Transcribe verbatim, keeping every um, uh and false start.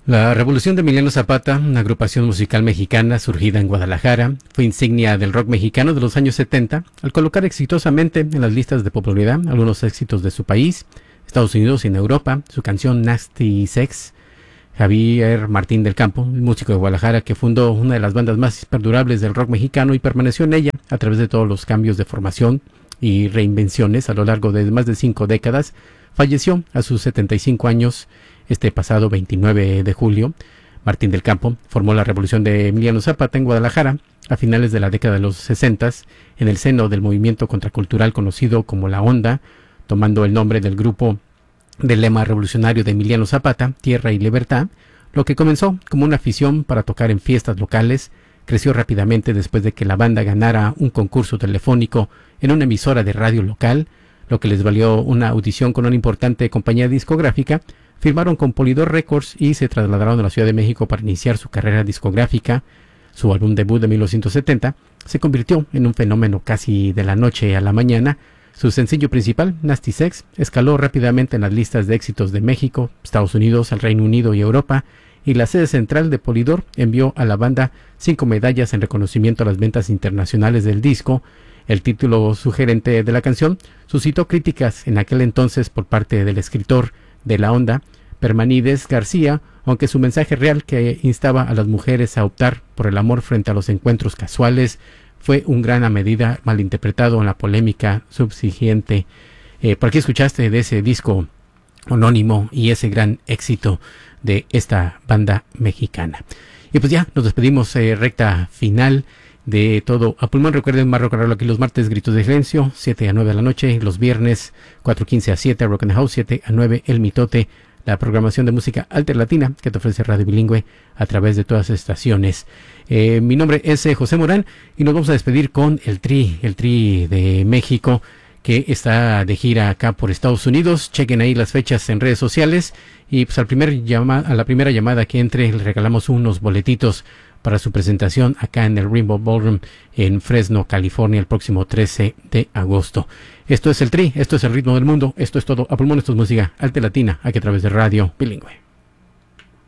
La Revolución de Emiliano Zapata, una agrupación musical mexicana surgida en Guadalajara, fue insignia del rock mexicano de los años setenta, al colocar exitosamente en las listas de popularidad algunos éxitos de su país, Estados Unidos y en Europa. Su canción Nasty Sex. Javier Martín del Campo, músico de Guadalajara que fundó una de las bandas más perdurables del rock mexicano y permaneció en ella a través de todos los cambios de formación y reinvenciones a lo largo de más de cinco décadas, falleció a sus setenta y cinco años este pasado veintinueve de julio. Martín del Campo formó la Revolución de Emiliano Zapata en Guadalajara a finales de la década de los sesentas en el seno del movimiento contracultural conocido como La Onda, tomando el nombre del grupo del lema revolucionario de Emiliano Zapata, Tierra y Libertad. Lo que comenzó como una afición para tocar en fiestas locales creció rápidamente después de que la banda ganara un concurso telefónico en una emisora de radio local, lo que les valió una audición con una importante compañía discográfica. Firmaron con Polydor Records y se trasladaron a la Ciudad de México para iniciar su carrera discográfica. Su álbum debut de mil novecientos setenta se convirtió en un fenómeno casi de la noche a la mañana. Su sencillo principal, Nasty Sex, escaló rápidamente en las listas de éxitos de México, Estados Unidos, el Reino Unido y Europa, y la sede central de Polydor envió a la banda cinco medallas en reconocimiento a las ventas internacionales del disco. El título sugerente de la canción suscitó críticas en aquel entonces por parte del escritor de La Onda, Permanídez García, aunque su mensaje real, que instaba a las mujeres a optar por el amor frente a los encuentros casuales, fue un gran a medida malinterpretado en la polémica subsiguiente. Eh, por aquí escuchaste de ese disco anónimo y ese gran éxito de esta banda mexicana. Y pues ya nos despedimos, eh, recta final de todo a pulmón. Recuerden más rock and roll aquí los martes, Gritos de Silencio, siete a nueve de la noche, los viernes cuatro quince a siete, Rock and House, siete a nueve, El Mitote, la programación de música alternativa que te ofrece Radio Bilingüe a través de todas las estaciones. Eh, mi nombre es eh, José Morán y nos vamos a despedir con el Tri, el Tri de México, que está de gira acá por Estados Unidos. Chequen ahí las fechas en redes sociales y pues al primer llama, a la primera llamada que entre le regalamos unos boletitos para su presentación acá en el Rainbow Ballroom en Fresno, California, el próximo trece de agosto. Esto es el Tri, esto es el ritmo del mundo, esto es todo a pulmón, esto es música alternativa aquí a través de Radio Bilingüe.